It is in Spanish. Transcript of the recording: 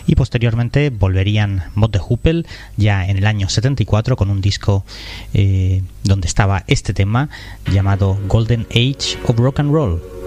y posteriormente volverían Mott the Hoople ya en el año 74 con un disco donde estaba este tema llamado Golden Age of Rock and Roll.